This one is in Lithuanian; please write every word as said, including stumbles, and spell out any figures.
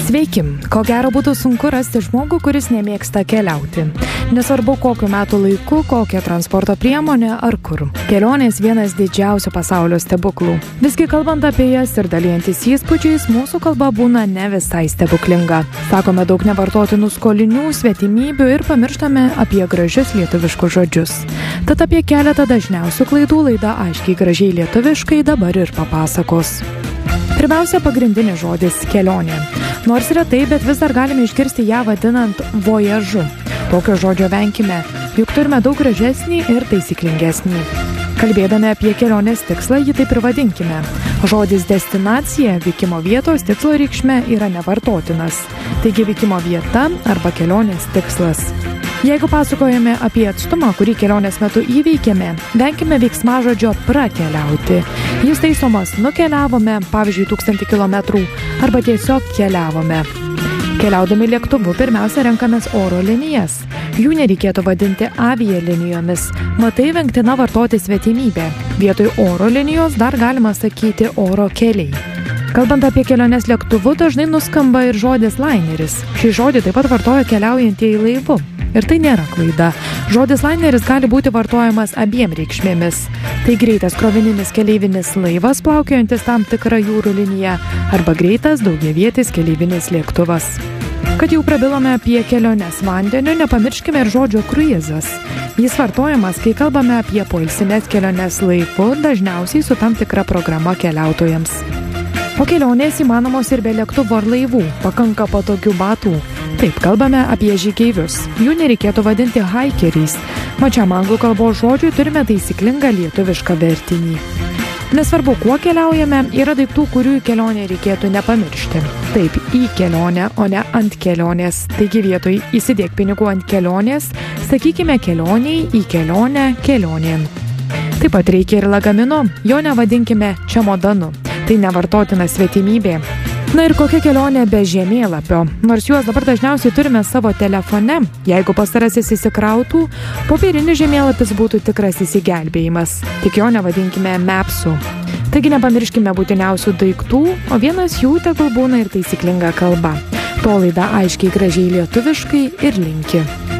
Sveiki, ko gero būtų sunku rasti žmogų, kuris nemėgsta keliauti. Nesvarbu kokiu metų laiku, kokia transporto priemonė ar kur. Kelionės vienas didžiausių pasaulio stebuklų. Visgi kalbant apie jas ir dalyjantis įspūdžiais, mūsų kalba būna ne visai stebuklinga. Sakome daug nevartotinų skolinių, svetimybių ir pamirštame apie gražius lietuviškus žodžius. Tad apie keletą dažniausių klaidų laida Aiškiai gražiai lietuviškai dabar ir papasakos. Pirmiausia, pagrindinis žodis – kelionė. Nors retai, bet vis dar galime išgirsti ją vadinant vojažu. Tokio žodžio venkime, juk turime daug gražesnį ir taisyklingesnį. Kalbėdami apie kelionės tikslą, jį taip ir vadinkime. Žodis destinacija, vykimo vietos tikslo reikšmė yra nevartotinas. Taigi vykimo vieta arba kelionės tikslas. Jeigu pasakojame apie atstumą, kurį kelionės metu įveikėme, venkime veiksmažodžio prakeliauti. Jis taisomas nukeliavome, pavyzdžiui, tūkstantį kilometrų, arba tiesiog keliavome. Keliaudami lėktuvu pirmiausia renkamės oro linijas. Jų nereikėtų vadinti avialinijomis. Matai, vengtina vartoti svetimybę. Vietoj oro linijos dar galima sakyti oro keliai. Kalbant apie keliones lėktuvu, dažnai nuskamba ir žodis laineris. Šį žodį taip pat vartoja keliaujantieji laivu. Ir tai nėra klaida. Žodis laineris gali būti vartojamas abiem reikšmėmis. Tai greitas krovininis keleivinis laivas plaukiojantis tam tikrą jūrų liniją arba greitas daugiavietis keleivinis lėktuvas. Kad jau prabilome apie keliones vandeniu, nepamirškime ir žodžio kruizas. Jis vartojamas, kai kalbame apie poilsines keliones laivu, dažniausiai su tam tikra programa keliautojams. O kelionės įmanomos ir be lėktuvų ar laivų, pakanka patogių batų. Taip, kalbame apie žygeivius. Jų nereikėtų vadinti haikeriais. Mačiam anglų kalbos žodžiui turime taisyklingą lietuvišką vertinį. Nesvarbu, kuo keliaujame, yra daiktų, kurių į kelionę reikėtų nepamiršti. Taip, į kelionę, o ne ant kelionės. Taigi vietoj įsidėk pinigų ant kelionės, sakykime kelioniai, į kelionę, kelionėn. Taip pat reikia ir lagamino, jo nevadinkime čemodanu. Tai nevartotina svetimybė. Na ir kokia kelionė be žemėlapio? Nors juos dabar dažniausiai turime savo telefone, jeigu pastarasis įsikrautų, popierinis žemėlapis būtų tikras įsigelbėjimas. Tik jo nevadinkime mapsu. Taigi nepamirškime būtiniausių daiktų, o vienas jų tegul būna ir taisyklinga kalba. To laida Aiškiai gražiai lietuviškai ir linki.